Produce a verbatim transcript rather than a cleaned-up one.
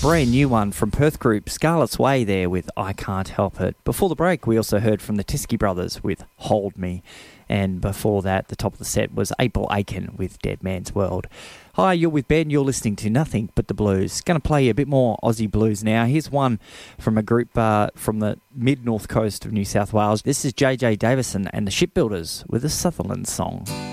brand new one from Perth group Scarlet's Way there with I Can't Help It. Before the break, we also heard from the Teskey Brothers with Hold Me. And before that, the top of the set was April Aiken with Dead Man's World. Hi, you're with Ben. You're listening to Nothing But the Blues. Going to play you a bit more Aussie blues now. Here's one from a group uh, from the mid-north coast of New South Wales. This is J J Davison and the Shipbuilders with a Sutherland song.